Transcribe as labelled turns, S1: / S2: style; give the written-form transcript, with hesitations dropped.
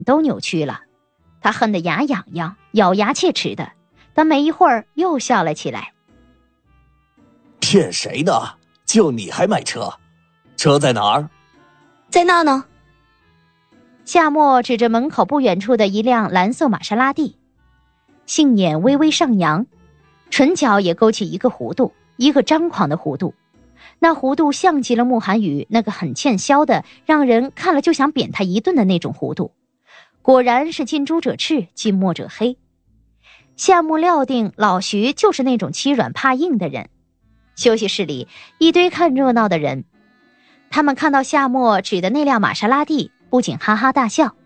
S1: 都扭曲了。他恨得牙痒痒，咬牙切齿的，但没一会儿又笑了起来。
S2: 骗谁呢？就你还买车？车在哪儿？
S3: 在那呢。
S1: 夏沫指着门口不远处的一辆蓝色玛莎拉蒂，杏眼微微上扬，唇角也勾起一个弧度，一个张狂的弧度。那弧度像极了慕寒雨那个很欠削的，让人看了就想扁他一顿的那种弧度。果然是近朱者赤，近墨者黑。夏沫料定老徐就是那种欺软怕硬的人。休息室里一堆看热闹的人，他们看到夏沫指的那辆玛莎拉蒂，不仅哈哈大笑，